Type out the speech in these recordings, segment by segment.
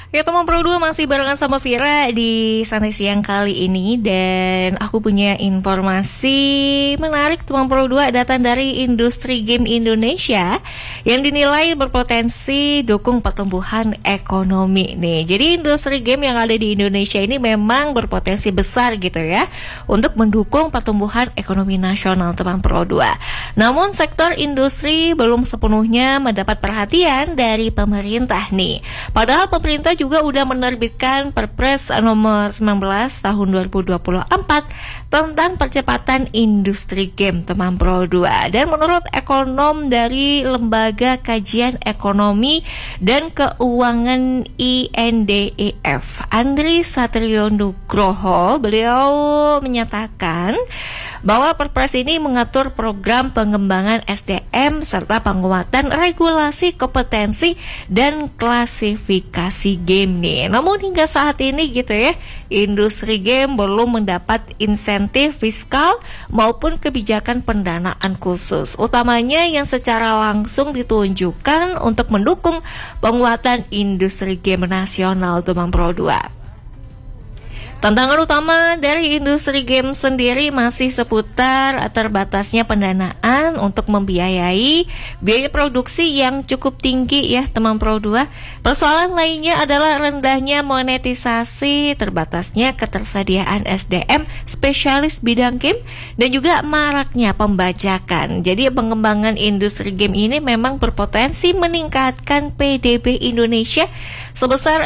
Ya teman Pro 2 masih barengan sama Vira di Santai Siang kali ini. Dan aku punya informasi menarik teman Pro 2 datang dari industri game Indonesia yang dinilai berpotensi dukung pertumbuhan ekonomi nih. Jadi industri game yang ada di Indonesia ini memang berpotensi besar gitu ya untuk mendukung pertumbuhan ekonomi nasional teman Pro 2. Namun sektor industri belum sepenuhnya mendapat perhatian dari pemerintah nih. Padahal pemerintah juga udah menerbitkan Perpres nomor 19 tahun 2024 tentang percepatan industri game teman Pro 2. Dan menurut ekonom dari Lembaga Kajian Ekonomi dan Keuangan INDEF, Andri Satrio Nugroho, beliau menyatakan bahwa Perpres ini mengatur program pengembangan SDM serta penguatan regulasi kompetensi dan klasifikasi game nih. Namun hingga saat ini gitu ya, industri game belum mendapat insentif fiskal maupun kebijakan pendanaan khusus, utamanya yang secara langsung ditunjukkan untuk mendukung penguatan industri game nasional teman Pro 2. Tantangan utama dari industri game sendiri masih seputar terbatasnya pendanaan untuk membiayai biaya produksi yang cukup tinggi ya teman Pro 2. Persoalan lainnya adalah rendahnya monetisasi, terbatasnya ketersediaan SDM spesialis bidang game, dan juga maraknya pembajakan. Jadi pengembangan industri game ini memang berpotensi meningkatkan PDB Indonesia sebesar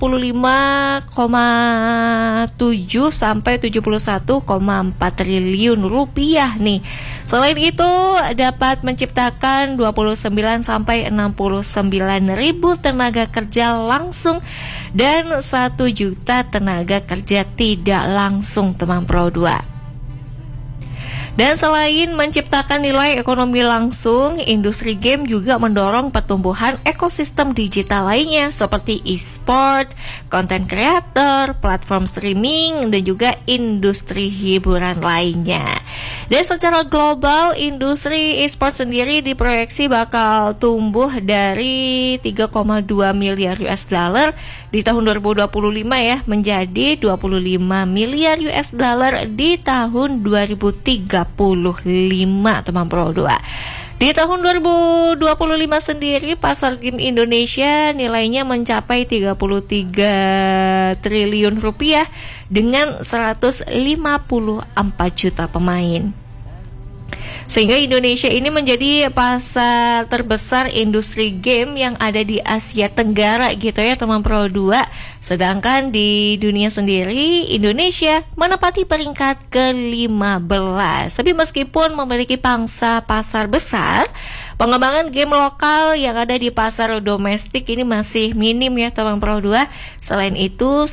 35,7 sampai 71,4 triliun rupiah nih. Selain itu dapat menciptakan 29 sampai 69 ribu tenaga kerja langsung dan 1 juta tenaga kerja tidak langsung teman Pro 2. Dan selain menciptakan nilai ekonomi langsung, industri game juga mendorong pertumbuhan ekosistem digital lainnya seperti e-sport, content creator, platform streaming, dan juga industri hiburan lainnya. Dan secara global, industri e-sport sendiri diproyeksi bakal tumbuh dari 3,2 miliar US dollar di tahun 2025 ya menjadi 25 miliar US dollar di tahun 2035 teman Pro 2. Di tahun 2025 sendiri pasar game Indonesia nilainya mencapai 33 triliun rupiah dengan 154 juta pemain. Sehingga Indonesia ini menjadi pasar terbesar industri game yang ada di Asia Tenggara gitu ya teman Pro 2. Sedangkan di dunia sendiri Indonesia menempati peringkat ke-15. Tapi meskipun memiliki pangsa pasar besar, pengembangan game lokal yang ada di pasar domestik ini masih minim ya teman Pro 2. Selain itu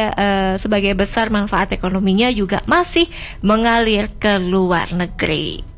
sebagai besar manfaat ekonominya juga masih mengalir ke luar negeri.